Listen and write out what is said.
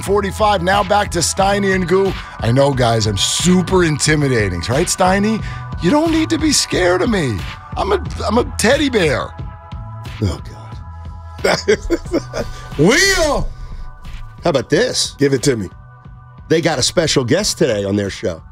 45. Now back to Steiny and Goo. I know, guys, I'm super intimidating, right, Steiny? You don't need to be scared of me. I'm a teddy bear. Oh, God. Will! How about this? Give it to me. They got a special guest today on their show.